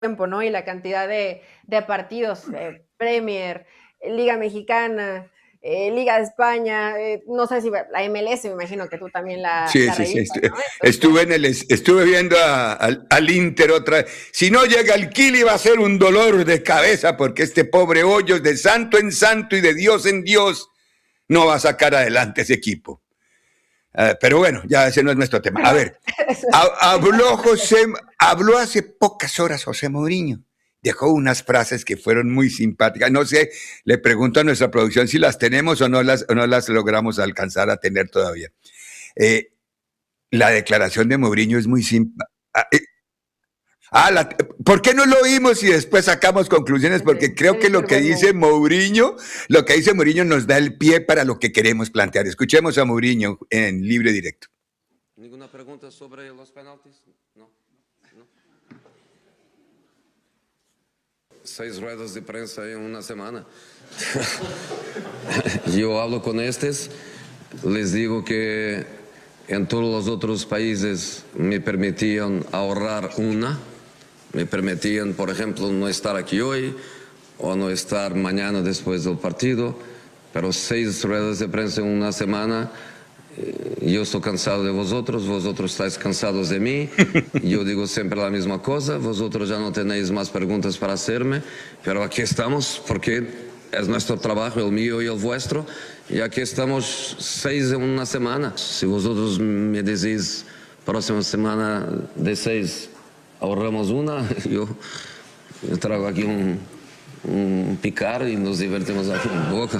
tiempo, ¿no? Y la cantidad de partidos, Premier, Liga Mexicana, Liga de España, no sé si la MLS, me imagino que tú también Sí, la sí, sí. revisas, ¿no? Estuve Entonces, estuve viendo al Inter otra vez. Si no llega el Kili va a ser un dolor de cabeza porque este pobre Hoyos de santo en santo y de Dios en Dios no va a sacar adelante ese equipo. Pero bueno, ya ese no es nuestro tema. A ver, habló hace pocas horas José Mourinho. Dejó unas frases que fueron muy simpáticas. No sé, le pregunto a nuestra producción si las tenemos o no las logramos alcanzar a tener todavía. Eh, la declaración de Mourinho es muy simple. ¿Por qué no lo oímos y después sacamos conclusiones? Porque creo que el Super Bowl. Lo que dice Mourinho nos da el pie para lo que queremos plantear. Escuchemos a Mourinho en libre directo. ¿Ninguna pregunta sobre los penaltis? No. 6 ruedas de prensa en una semana. Yo hablo con estos, les digo que en todos los otros países me permitían ahorrar una, me permitían, por ejemplo, no estar aquí hoy o no estar mañana después del partido, pero 6 ruedas de prensa en una semana. Yo estoy cansado de vosotros estáis cansados de mí, yo digo siempre la misma cosa, vosotros ya no tenéis más preguntas para hacerme, pero aquí estamos porque es nuestro trabajo, el mío y el vuestro, y aquí estamos 6 en una semana. Si vosotros me decís próxima semana de 6 ahorramos una, yo traigo aquí un picar y nos divertimos aquí un poco.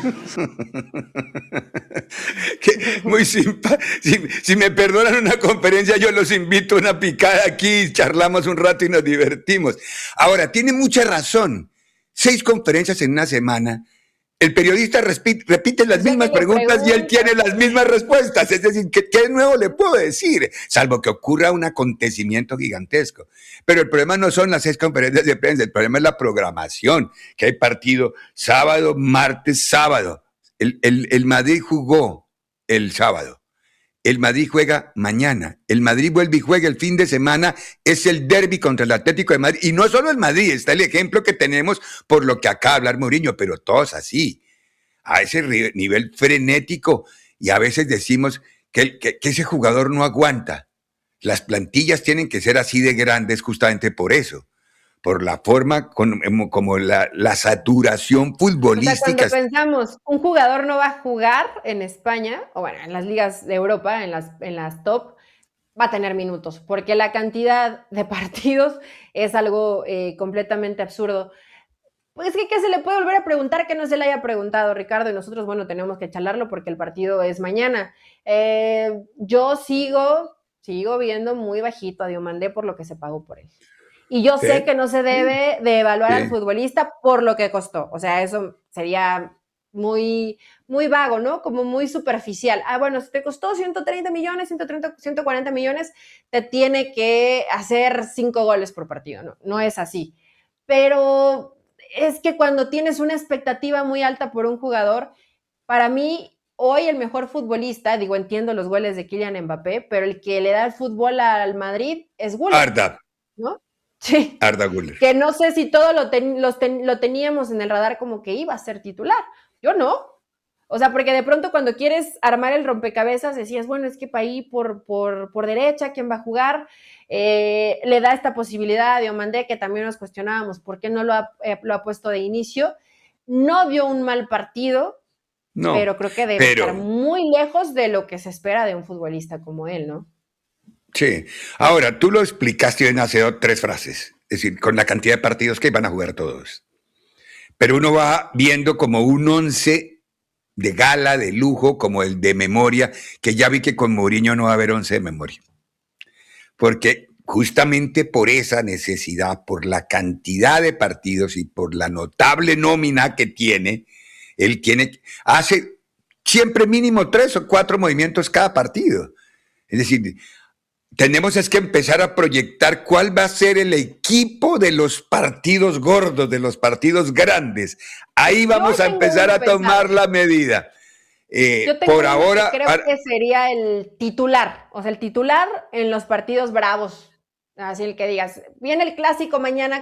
Muy simpático. Si me perdonan una conferencia, yo los invito a una picada aquí, charlamos un rato y nos divertimos. Ahora, tiene mucha razón. 6 conferencias en una semana. El periodista repite las pues ya que mismas le preguntas y él preguntas, tiene las mismas respuestas. Es decir, ¿qué nuevo le puedo decir? Salvo que ocurra un acontecimiento gigantesco. Pero el problema no son las 6 conferencias de prensa, el problema es la programación, que hay partido sábado, martes, sábado. El Madrid jugó el sábado. El Madrid juega mañana. El Madrid vuelve y juega el fin de semana. Es el derbi contra el Atlético de Madrid. Y no solo el Madrid, está el ejemplo que tenemos por lo que acaba de hablar Mourinho, pero todos así, a ese nivel frenético. Y a veces decimos que ese jugador no aguanta. Las plantillas tienen que ser así de grandes justamente por eso, por la forma como la saturación o sea, futbolística. cuando pensamos, un jugador no va a jugar en España, o bueno, en las ligas de Europa, en las top, va a tener minutos, porque la cantidad de partidos es algo completamente absurdo. Pues que, ¿qué se le puede volver a preguntar que no se le haya preguntado, Ricardo? Y nosotros, bueno, tenemos que charlarlo porque el partido es mañana. Yo sigo viendo muy bajito a Diomandé por lo que se pagó por él. Y yo sé Sí, que no se debe de evaluar al sí. futbolista por lo que costó. O sea, eso sería muy, muy vago, ¿no? Como muy superficial. Ah, bueno, si te costó 130 millones, 140 millones, te tiene que hacer 5 goles por partido. No, no es así. Pero es que cuando tienes una expectativa muy alta por un jugador, para mí, hoy el mejor futbolista, digo, entiendo los goles de Kylian Mbappé, pero el que le da el fútbol al Madrid es Güler, Arda, ¿no? Sí, Arda Güler. que no sé si todo lo teníamos en el radar como que iba a ser titular. Yo no. O sea, porque de pronto cuando quieres armar el rompecabezas decías, bueno, es que para ahí por derecha, ¿quién va a jugar? Le da esta posibilidad a Diomandé, que también nos cuestionábamos por qué no lo ha puesto de inicio. No vio un mal partido, No, pero creo que debe estar pero muy lejos de lo que se espera de un futbolista como él, ¿no? sí. Ahora, tú lo explicaste en hace 3 frases, es decir, con la cantidad de partidos que van a jugar todos. Pero uno va viendo como un 11 de gala, de lujo, como el de memoria, que ya vi que con Mourinho no va a haber 11 de memoria. Porque justamente por esa necesidad, por la cantidad de partidos y por la notable nómina que tiene, él hace siempre mínimo 3 o 4 movimientos cada partido. Es decir, tenemos es que empezar a proyectar cuál va a ser el equipo de los partidos gordos, de los partidos grandes. Ahí Yo hoy vamos a tengo empezar uno a tomar pensado. la medida. Yo tengo Por uno que ahora, creo que sería el titular, o sea, el titular en los partidos bravos. Así el que digas, viene el clásico mañana